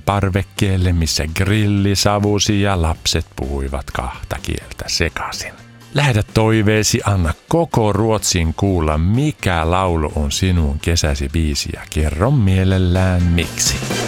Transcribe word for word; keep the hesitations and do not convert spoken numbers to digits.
parvekkeelle, missä grilli savusi ja lapset puhuivat kahta kieltä sekaisin. Lähetä toiveesi, anna koko Ruotsin kuulla, mikä laulu on sinun kesäsi biisi ja kerro mielellään miksi.